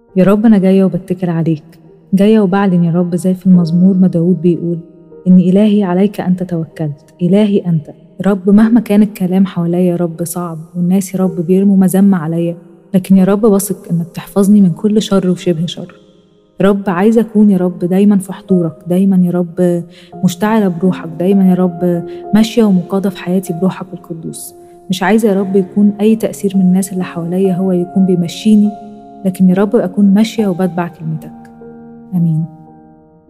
يا رب أنا جاية وبتكل عليك، جاية وبعلن يا رب زي في المزمور ما داود بيقول إن إلهي عليك أنت توكلت، إلهي أنت. يا رب مهما كان الكلام حواليا يا رب صعب والناس يا رب بيرموا مذمة عليا، لكن يا رب بثق إنك تحفظني من كل شر وشبه شر. يا رب عايزة أكون يا رب دايما في حضورك، دايما يا رب مشتعلة بروحك، دايما يا رب ماشية ومقادة في حياتي بروحك القدوس. مش عايزة يا رب يكون أي تأثير من الناس اللي حواليا هو يكون بيمشيني، لكن يا رب أكون ماشية وبتبع كلمتك. آمين.